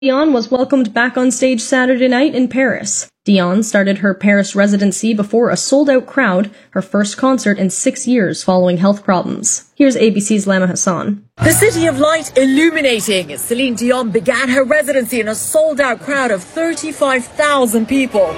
Dion was welcomed back on stage Saturday night in Paris. Dion started her Paris residency before a sold-out crowd, her first concert in 6 years following health problems. Here's ABC's Lama Hassan. The City of Light illuminating. Celine Dion began her residency in a sold-out crowd of 35,000 people.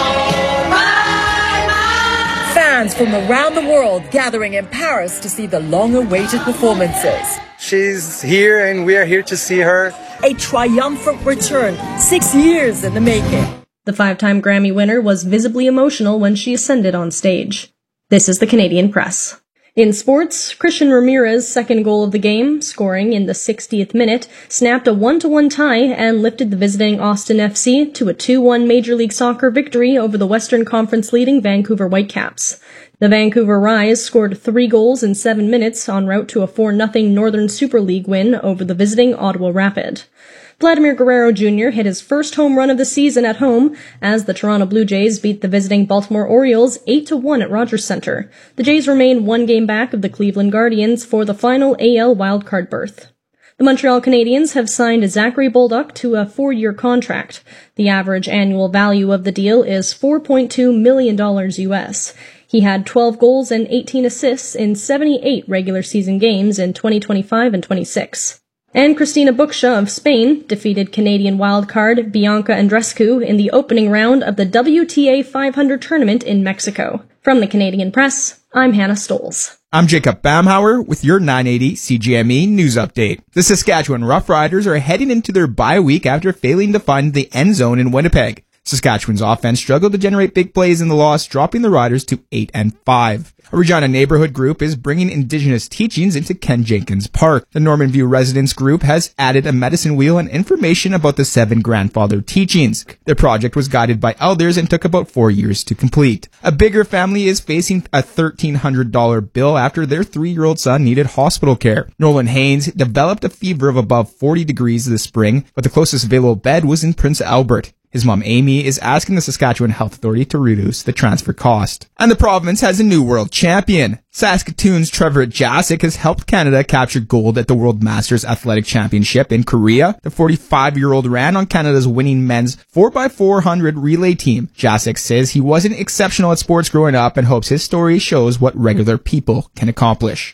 Fans from around the world gathering in Paris to see the long-awaited performances. She's here and we are here to see her. A triumphant return, 6 years in the making. The 5-time Grammy winner was visibly emotional when she ascended on stage. This is the Canadian Press. In sports, Christian Ramirez's second goal of the game, scoring in the 60th minute, snapped a 1-1 tie and lifted the visiting Austin FC to a 2-1 Major League Soccer victory over the Western Conference leading Vancouver Whitecaps. The Vancouver Rise scored 3 goals in 7 minutes en route to a 4-0 Northern Super League win over the visiting Ottawa Rapid. Vladimir Guerrero Jr. hit his first home run of the season at home as the Toronto Blue Jays beat the visiting Baltimore Orioles 8-1 at Rogers Centre. The Jays remain 1 game back of the Cleveland Guardians for the final AL wildcard berth. The Montreal Canadiens have signed Zachary Bolduc to a 4-year contract. The average annual value of the deal is $4.2 million US. He had 12 goals and 18 assists in 78 regular season games in 2025 and 26. And Cristina Bucsa of Spain defeated Canadian wildcard Bianca Andreescu in the opening round of the WTA 500 tournament in Mexico. From the Canadian Press, I'm Hannah Stoles. I'm Jacob Bamhauer with your 980 CJME News Update. The Saskatchewan Roughriders are heading into their bye week after failing to find the end zone in Winnipeg. Saskatchewan's offense struggled to generate big plays in the loss, dropping the Riders to 8-5. A Regina neighborhood group is bringing Indigenous teachings into Ken Jenkins Park. The Norman View Residents Group has added a medicine wheel and information about the 7 grandfather teachings. The project was guided by elders and took about 4 years to complete. A bigger family is facing a $1,300 bill after their 3-year-old son needed hospital care. Nolan Haynes developed a fever of above 40 degrees this spring, but the closest available bed was in Prince Albert. His mom, Amy, is asking the Saskatchewan Health Authority to reduce the transfer cost. And the province has a new world champion. Saskatoon's Trevor Jasic has helped Canada capture gold at the World Masters Athletic Championship in Korea. The 45-year-old ran on Canada's winning men's 4x400 relay team. Jasic says he wasn't exceptional at sports growing up and hopes his story shows what regular people can accomplish.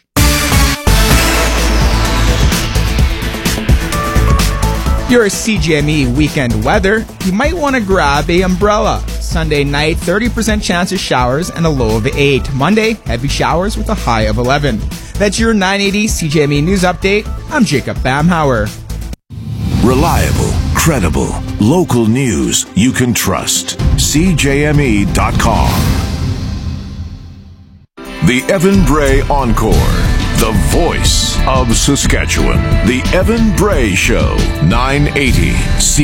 Your CJME weekend weather, you might want to grab a umbrella. Sunday night, 30% chance of showers and a low of 8. Monday, heavy showers with a high of 11. That's your 980 CJME News Update. I'm Jacob Bamhauer. Reliable, credible, local news you can trust. CJME.com. The Evan Bray Encore. The voice of Saskatchewan. The Evan Bray Show. 980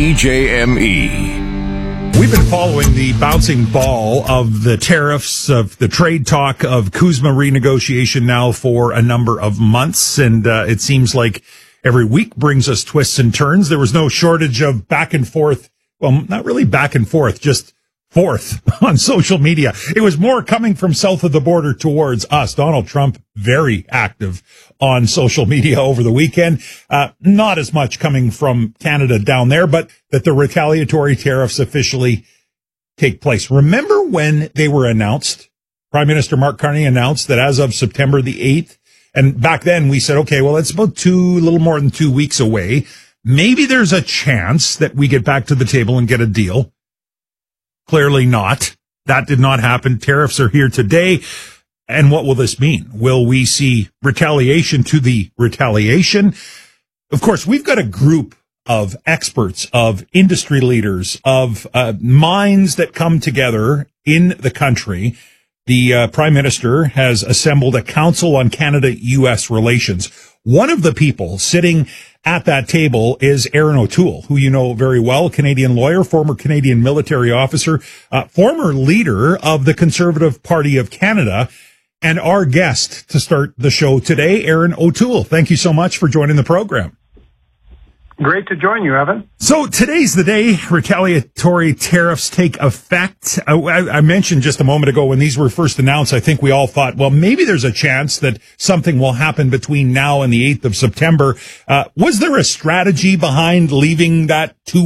CJME. We've been following the bouncing ball of the tariffs, of the trade talk, of CUSMA renegotiation now for a number of months. And it seems like every week brings us twists and turns. There was no shortage of back and forth. Well, not really back and forth, just forth on social media. It was more coming from south of the border towards us. Donald Trump, very active on social media over the weekend. Not as much coming from Canada down there, but that the retaliatory tariffs officially take place. Remember when they were announced? Prime Minister Mark Carney announced that as of September the 8th, and back then we said, okay, well, it's about a little more than 2 weeks away. Maybe there's a chance that we get back to the table and get a deal. Clearly not. That did not happen. Tariffs are here today. And what will this mean? Will we see retaliation to the retaliation? Of course, we've got a group of experts, of industry leaders, of minds that come together in the country. The Prime Minister has assembled a Council on Canada-U.S. Relations. One of the people sitting at that table is Erin O'Toole, who you know very well, Canadian lawyer, former Canadian military officer, former leader of the Conservative Party of Canada, and our guest to start the show today, Erin O'Toole. Thank you so much for joining the program. Great to join you, Evan. So today's the day retaliatory tariffs take effect. I mentioned just a moment ago when these were first announced, I think we all thought, well, maybe there's a chance that something will happen between now and the 8th of September. Was there a strategy behind leaving that 2